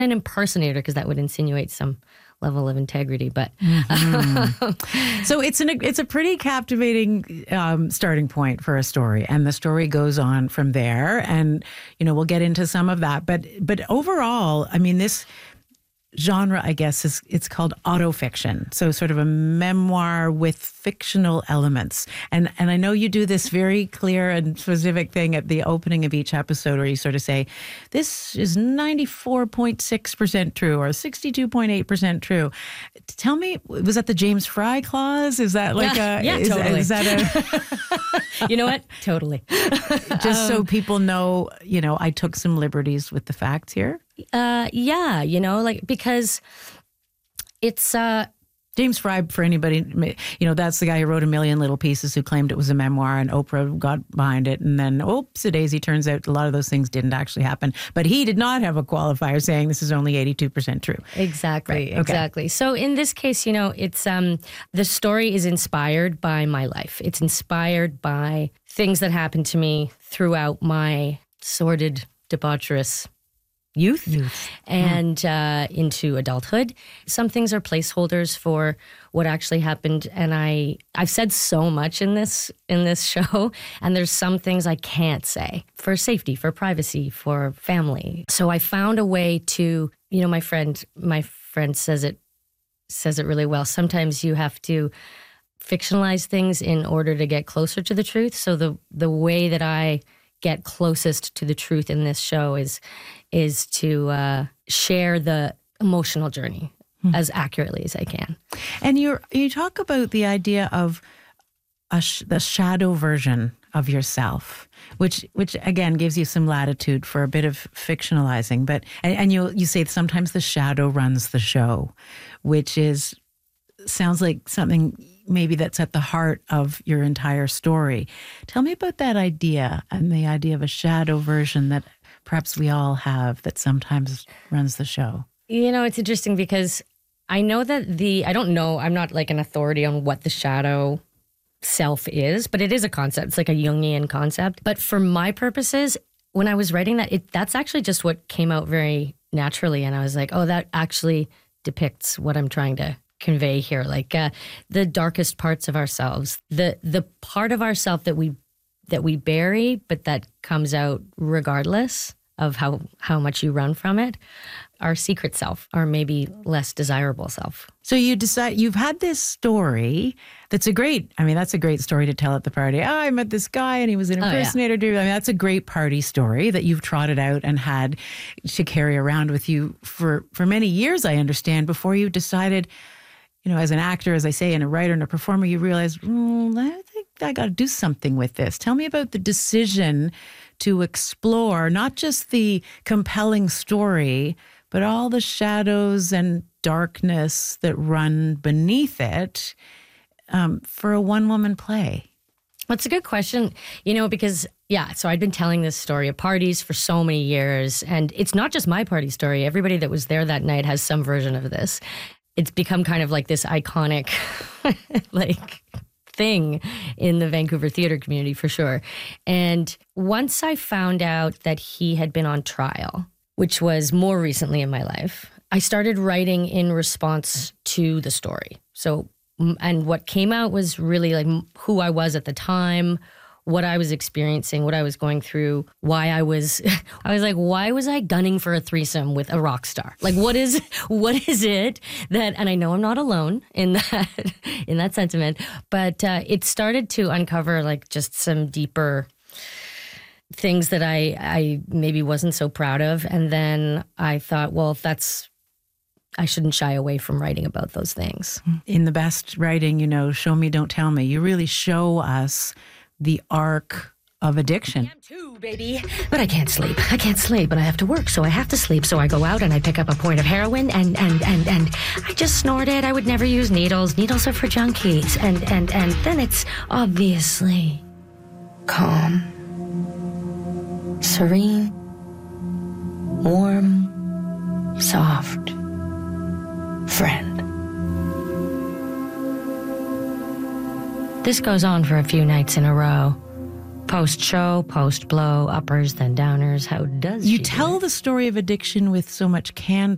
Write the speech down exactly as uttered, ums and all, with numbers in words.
an impersonator, because that would insinuate some level of integrity. But mm-hmm. so it's an it's a pretty captivating um, starting point for a story, and the story goes on from there. And you know, we'll get into some of that. But but overall, I mean, this genre, I guess, is it's called autofiction. So sort of a memoir with fictional elements. And and I know you do this very clear and specific thing at the opening of each episode where you sort of say, this is ninety-four point six percent true or sixty-two point eight percent true. Tell me, was that the James Fry clause? Is that like yeah, a... Yeah, is, totally. Is that a... You know what? Totally. Just um, so people know, you know, I took some liberties with the facts here. Uh, yeah, you know, like, because it's... Uh, James Fry, for anybody, you know, that's the guy who wrote A Million Little Pieces, who claimed it was a memoir, and Oprah got behind it. And then, oops, a daisy, turns out a lot of those things didn't actually happen. But he did not have a qualifier saying this is only eighty-two percent true. Exactly, right. okay. exactly. So in this case, you know, it's um, the story is inspired by my life. It's inspired by things that happened to me throughout my sordid, debaucherous youth, youth. and mm. uh, into adulthood. Some things are placeholders for what actually happened, and I I've said so much in this in this show, and there's some things I can't say for safety, for privacy, for family. So I found a way to, you know, my friend my friend says it says it really well. Sometimes you have to fictionalize things in order to get closer to the truth. So the the way that I get closest to the truth in this show is is to uh, share the emotional journey mm-hmm. as accurately as I can. And you you talk about the idea of a sh- the shadow version of yourself, which which again gives you some latitude for a bit of fictionalizing. But and, and you you say sometimes the shadow runs the show, which is sounds like something maybe that's at the heart of your entire story. Tell me about that idea and the idea of a shadow version that perhaps we all have that sometimes runs the show. You know, it's interesting because I know that the, I don't know, I'm not like an authority on what the shadow self is, but it is a concept. It's like a Jungian concept. But for my purposes, when I was writing that, it that's actually just what came out very naturally. And I was like, oh, that actually depicts what I'm trying to convey here, like uh, the darkest parts of ourselves, the the part of ourself that we that we bury, but that comes out regardless of how how much you run from it, our secret self, or maybe less desirable self. So you decide, you've had this story that's a great, I mean, that's a great story to tell at the party. Oh, I met this guy and he was an impersonator. Oh, yeah. I mean, that's a great party story that you've trotted out and had to carry around with you for, for many years, I understand, before you decided, you know, as an actor, as I say, and a writer and a performer, you realize, mm, I think I got to do something with this. Tell me about the decision to explore not just the compelling story, but all the shadows and darkness that run beneath it um, for a one-woman play. That's a good question, you know, because, yeah, so I'd been telling this story at parties for so many years, and it's not just my party story. Everybody that was there that night has some version of this. It's become kind of like this iconic, like, thing in the Vancouver theater community for sure. And once I found out that he had been on trial, which was more recently in my life, I started writing in response to the story. So, and what came out was really like who I was at the time, what I was experiencing, what I was going through, why I was, I was like, why was I gunning for a threesome with a rock star? Like, what is, what is it that, and I know I'm not alone in that, in that sentiment, but uh, it started to uncover like just some deeper things that I, I maybe wasn't so proud of. And then I thought, well, if that's, I shouldn't shy away from writing about those things. In the best writing, you know, show me, don't tell me, you really show us the arc of addiction. I am too, baby. But I can't sleep. I can't sleep, but I have to work, so I have to sleep. So I go out and I pick up a point of heroin and and and and I just snort it. I would never use needles. Needles are for junkies. And and and then it's obviously calm, serene, warm, soft friend. This goes on for a few nights in a row. Post-show, post-blow, uppers, then downers. How does you she tell do it? The story of addiction with so much candor.